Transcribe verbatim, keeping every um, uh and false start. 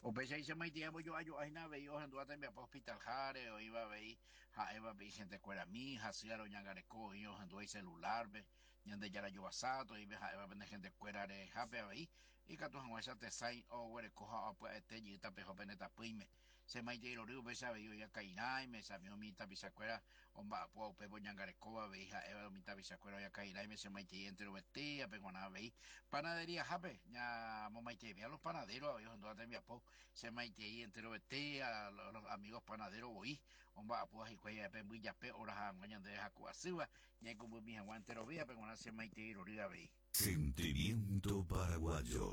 Upéicha ichamaitiévo joaju ahína veio ohendu tembiapo hospitalháre oĩvavei ha'évape ichendekuerami hasýare oñangareko oĩ ohendu celularpe Ñandejára Jovasáto oĩve ha'évape ne hendekuéra rehápe avei ikatu hag̃uáicha tesãi oguereko ha opya'ete jey tapeho penetapýime chemaite irory upéicha avei oñakãiraime chami umi tapichakuéra omba'apo upépe oñangarekóva avei ha'éva umi tapichakuéra oñakãiraime chemaitei enterombytýi ape g̃uarã avei panaderiahápe ña momaiteivéva los panaderos avei ohendúva tembiapo chemaitei enterombytýi a los amigos panaderos voi omba'apo hikuái ape mbyjape orahag̃ua ñande haku asýva ñaikũmbými hag̃ua enterovíape g̃uarã chemaitei irory avei. Sentimiento paraguayo.